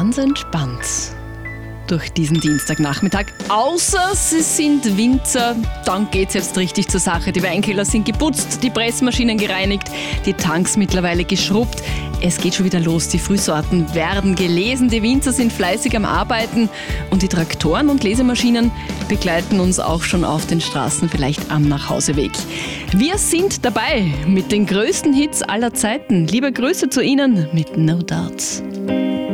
ganz entspannt durch diesen Dienstagnachmittag. Außer sie sind Winzer, dann geht's jetzt richtig zur Sache. Die Weinkeller sind geputzt, die Pressmaschinen gereinigt, die Tanks mittlerweile geschrubbt. Es geht schon wieder los, die Frühsorten werden gelesen, die Winzer sind fleißig am Arbeiten und die Traktoren und Lesemaschinen begleiten uns auch schon auf den Straßen, vielleicht am Nachhauseweg. Wir sind dabei mit den größten Hits aller Zeiten. Liebe Grüße zu Ihnen mit No Doubt.